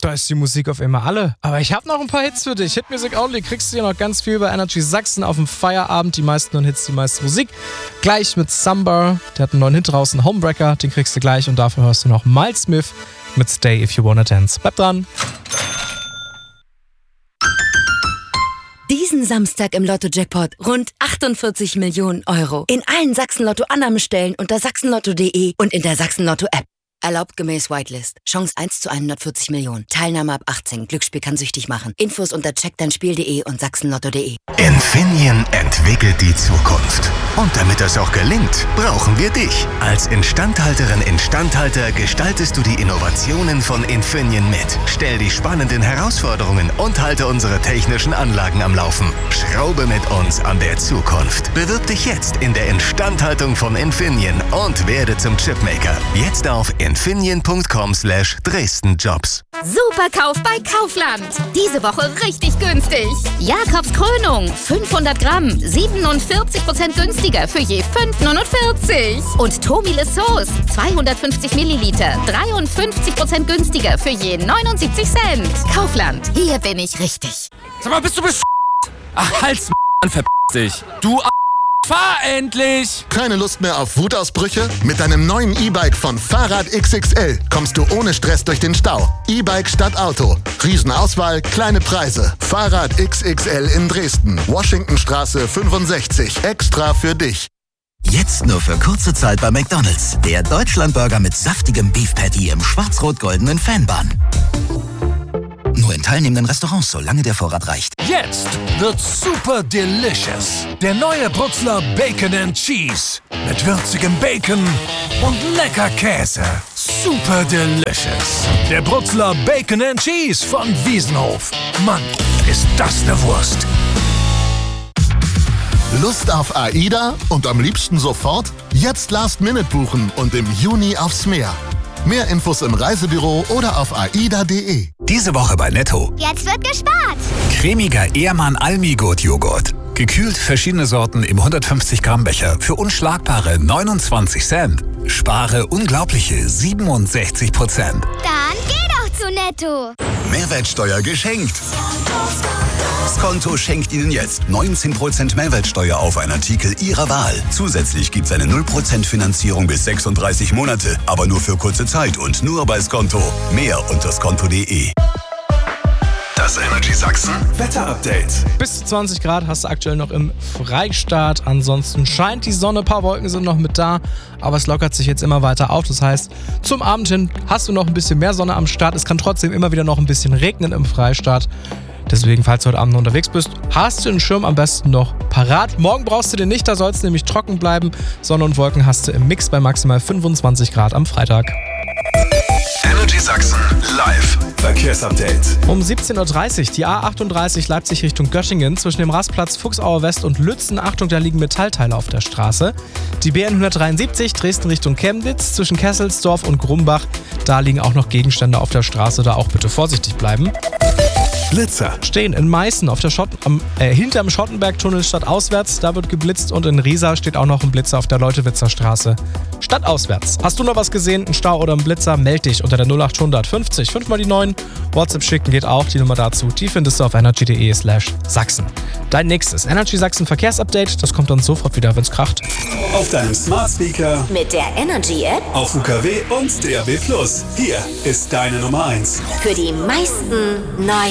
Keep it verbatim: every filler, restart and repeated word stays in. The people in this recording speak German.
Da ist die Musik auf immer alle. Aber ich habe noch ein paar Hits für dich. Hit Music Only kriegst du hier noch ganz viel bei Energy Sachsen auf dem Feierabend. Die meisten neuen Hits, die meiste Musik. Gleich mit Samba. Der hat einen neuen Hit draußen, Homebreaker. Den kriegst du gleich. Und dafür hörst du noch Miles Smith mit Stay If You Wanna Dance. Bleib dran. Diesen Samstag im Lotto-Jackpot rund achtundvierzig Millionen Euro. In allen Sachsen-Lotto-Annahmestellen unter sachsenlotto punkt de und in der Sachsen-Lotto-App. Erlaubt gemäß Whitelist. Chance eins zu hundertvierzig Millionen. Teilnahme ab achtzehn. Glücksspiel kann süchtig machen. Infos unter check dein spiel punkt de und sachsenlotto punkt de. Infineon entwickelt die Zukunft. Und damit das auch gelingt, brauchen wir dich. Als Instandhalterin, Instandhalter gestaltest du die Innovationen von Infineon mit. Stell die spannenden Herausforderungen und halte unsere technischen Anlagen am Laufen. Schraube mit uns an der Zukunft. Bewirb dich jetzt in der Instandhaltung von Infineon und werde zum Chipmaker. Jetzt auf infineon punkt com slash Dresden Jobs. Super Kauf bei Kaufland. Diese Woche richtig günstig. Jakobs Krönung, fünfhundert Gramm, siebenundvierzig Prozent günstiger für je fünf neunundvierzig. Und Tomile Sauce, zweihundertfünfzig Milliliter, dreiundfünfzig Prozent günstiger für je neunundsiebzig Cent. Kaufland, hier bin ich richtig. Sag mal, bist du besch***? Ach, halt's m***, verpiss dich. Du a***, fahr endlich! Keine Lust mehr auf Wutausbrüche? Mit deinem neuen E-Bike von Fahrrad X X L kommst du ohne Stress durch den Stau. E-Bike statt Auto. Riesenauswahl, kleine Preise. Fahrrad X X L in Dresden. Washingtonstraße fünfundsechzig. Extra für dich. Jetzt nur für kurze Zeit bei McDonald's. Der Deutschlandburger mit saftigem Beef Patty im schwarz-rot-goldenen Fanbun. Nur in teilnehmenden Restaurants, solange der Vorrat reicht. Jetzt wird's super delicious. Der neue Brutzler Bacon and Cheese. Mit würzigem Bacon und lecker Käse. Super delicious. Der Brutzler Bacon and Cheese von Wiesenhof. Mann, ist das eine Wurst. Lust auf AIDA und am liebsten sofort? Jetzt Last Minute buchen und im Juni aufs Meer. Mehr Infos im Reisebüro oder auf aida punkt de. Diese Woche bei Netto. Jetzt wird gespart. Cremiger Ehrmann Almigurt Joghurt. Gekühlt verschiedene Sorten im hundertfünfzig Gramm Becher für unschlagbare neunundzwanzig Cent. Spare unglaubliche siebenundsechzig Prozent. Dann geh doch zu Netto. Mehrwertsteuer geschenkt. Skonto schenkt Ihnen jetzt neunzehn Prozent Mehrwertsteuer auf einen Artikel Ihrer Wahl. Zusätzlich gibt es eine null Prozent Finanzierung bis sechsunddreißig Monate, aber nur für kurze Zeit und nur bei Skonto. Mehr unter skonto punkt de. Das Energy Sachsen Wetter-Update. Bis zu zwanzig Grad hast du aktuell noch im Freistaat. Ansonsten scheint die Sonne, ein paar Wolken sind noch mit da, aber es lockert sich jetzt immer weiter auf. Das heißt, zum Abend hin hast du noch ein bisschen mehr Sonne am Start. Es kann trotzdem immer wieder noch ein bisschen regnen im Freistaat. Deswegen, falls du heute Abend noch unterwegs bist, hast du den Schirm am besten noch parat. Morgen brauchst du den nicht, da soll es nämlich trocken bleiben. Sonne und Wolken hast du im Mix bei maximal fünfundzwanzig Grad am Freitag. Energy Sachsen live Verkehrsupdate. Um siebzehn Uhr dreißig die A achtunddreißig Leipzig Richtung Göttingen zwischen dem Rastplatz Fuchsauer West und Lützen. Achtung, da liegen Metallteile auf der Straße. Die B N hundertdreiundsiebzig Dresden Richtung Chemnitz zwischen Kesselsdorf und Grumbach. Da liegen auch noch Gegenstände auf der Straße, da auch bitte vorsichtig bleiben. Blitzer. Stehen in Meißen auf der Schott, am, äh, hinterm Schottenbergtunnel stadtauswärts. Da wird geblitzt und in Riesa steht auch noch ein Blitzer auf der Leutewitzer Straße. Stadtauswärts. Hast du noch was gesehen? Ein Stau oder ein Blitzer? Meld dich unter der null acht hundert fünfzig fünf mal die neun. WhatsApp schicken geht auch. Die Nummer dazu, die findest du auf energy punkt de slash Sachsen. Dein nächstes Energy Sachsen Verkehrsupdate. Das kommt dann sofort wieder, wenn's kracht. Auf deinem Smart Speaker. Mit der Energy App. Auf U K W und D A B plus. Hier ist deine Nummer eins. Für die meisten neuen